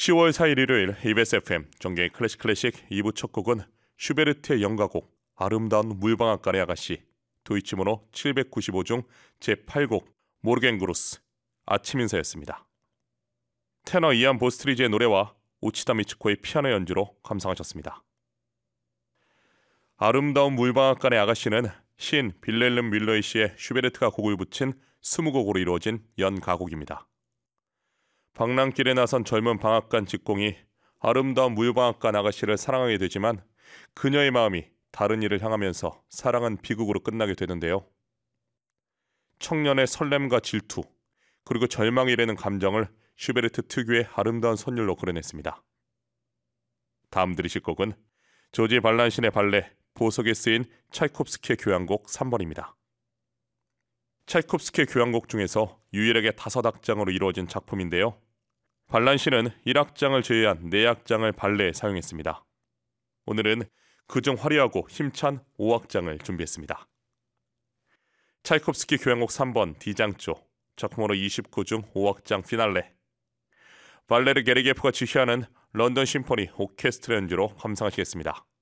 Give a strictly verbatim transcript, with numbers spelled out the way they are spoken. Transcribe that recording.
시월 사일 일요일 이비에스 에프엠 정경의 클래식 클래식 이 부 첫 곡은 슈베르트의 연가곡 아름다운 물방앗간의 아가씨 도이치모노 칠백구십오 중 제팔 곡 모르겐그루스 아침 인사였습니다. 테너 이안 보스트리지의 노래와 우치다 미츠코의 피아노 연주로 감상하셨습니다. 아름다운 물방앗간의 아가씨는 시인 빌렐름 뮬러이 씨의 슈베르트가 곡을 붙인 스무 곡으로 이루어진 연가곡입니다. 방랑길에 나선 젊은 방앗간 직공이 아름다운 물방앗간 아가씨를 사랑하게 되지만 그녀의 마음이 다른 일을 향하면서 사랑은 비극으로 끝나게 되는데요. 청년의 설렘과 질투 그리고 절망이 이르는 감정을 슈베르트 특유의 아름다운 선율로 그려냈습니다. 다음 들으실 곡은 조지 발란신의 발레 보석에 쓰인 차이콥스키의 교향곡 삼 번입니다. 차이콥스키의 교향곡 중에서 유일하게 다섯 악장으로 이루어진 작품인데요. 발란신은 일 악장을 제외한 네 악장을 발레에 사용했습니다. 오늘은 그중 화려하고 힘찬 오 악장을 준비했습니다. 차이콥스키 교향곡 삼 번 D장조 작품으로 이십구 중 오 악장 피날레 발레르 게르기예프가 지휘하는 런던 심포니 오케스트라 연주로 감상하시겠습니다.